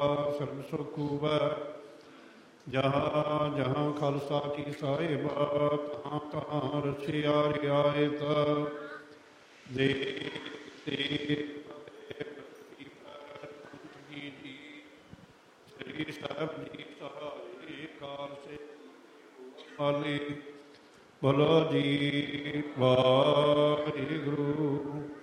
ਸਰਬ ਸੁਖ ਹੋਵੈ। ਜਹਾਂ ਜਹਾਂ ਖਾਲਸਾ ਕੀ ਸਾਹਿਬਾ, ਤਹਾਂ ਤਹਾਂ ਰਸਿਆ ਰਿਆਇਤ। ਦੇ ਸ੍ਰੀ ਸਾਹਿਬ ਜੀ ਸਹਾਇ ਕਾਲ ਸੇ ਵਾਲੇ। ਬੋਲੋ ਜੀ ਵਾਹਿਗੁਰੂ।